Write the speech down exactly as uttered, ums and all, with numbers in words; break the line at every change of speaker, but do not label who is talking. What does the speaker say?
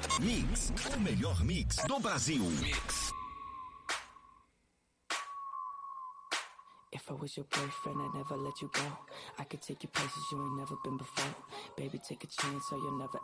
Mix, o melhor mix do Brasil. Mix.
If I was your boyfriend, I'd never let you go. I could take you places you ain't never been before. Baby, take a chance so you'll never